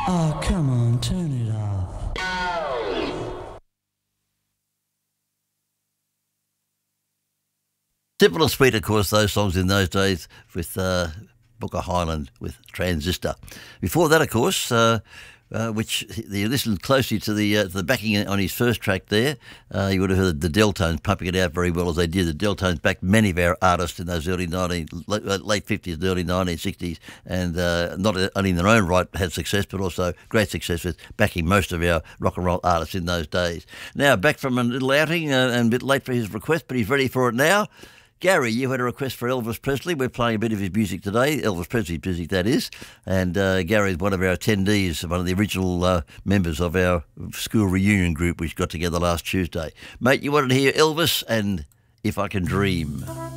Oh, come on, turn it off. Simple and sweet, of course, those songs in those days with Booker Highland with Transistor. Before that, of course, which you listened closely to the backing on his first track there, you would have heard the Deltones pumping it out very well as they did. The Deltones backed many of our artists in those late 50s and early 1960s, and not only in their own right had success, but also great success with backing most of our rock and roll artists in those days. Now, back from a little outing and a bit late for his request, but he's ready for it now. Gary, you had a request for Elvis Presley. We're playing a bit of his music today, Elvis Presley's music, that is. And Gary is one of our attendees, one of the original members of our school reunion group which got together last Tuesday. Mate, you wanted to hear Elvis and If I Can Dream.